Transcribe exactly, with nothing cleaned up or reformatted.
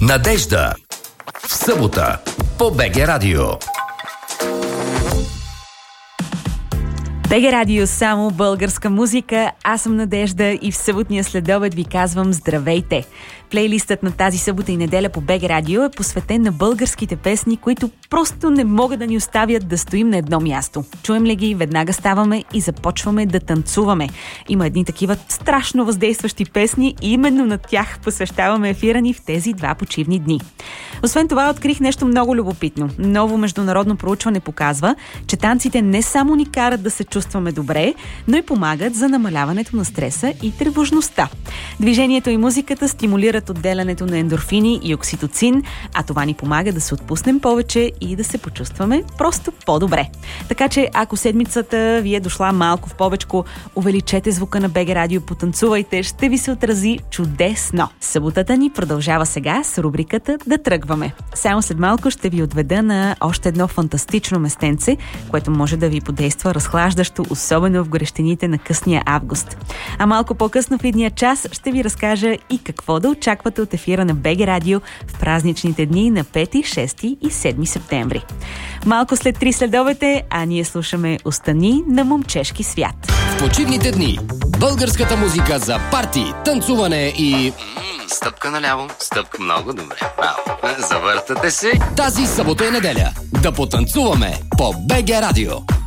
Надежда в събота по БГ Радио. БГ Радио, само българска музика. Аз съм Надежда и в съботния следобед ви казвам здравейте. Плейлистът на тази събота и неделя по БГ Радио е посветен на българските песни, които просто не могат да ни оставят да стоим на едно място. Чуем ли ги, веднага ставаме и започваме да танцуваме. Има едни такива страшно въздействащи песни и именно на тях посвещаваме ефира ни в тези два почивни дни. Освен това, открих нещо много любопитно. Ново международно проучване показва, че танците не само ни карат да се чувстваме добре, но и помагат за намаляването на стреса и тревожността. Движението и музиката стимулират отделянето на ендорфини и окситоцин, а това ни помага да се отпуснем повече и да се почувстваме просто по-добре. Така че, ако седмицата ви е дошла малко в повечко, увеличете звука на БГ Радио, потанцувайте, ще ви се отрази чудесно. Съботата ни продължава сега с рубриката "Да тръгваме". Само след малко ще ви отведа на още едно фантастично местенце, което може да ви подейства разхлаждащо, особено в горещините на късния август. А малко по-късно в идния час ще ви разкажа и какво да очаквате от ефира на БГ Радио в празничните дни на пети, шести и седми септември. Малко след три следобед, а ние слушаме "Остани" на Момчешки свят. В почивните дни българската музика за парти, танцуване и... Стъпка наляво, стъпка много добре. Браво. Завъртате се. Тази събота и неделя да потанцуваме по БГ Радио.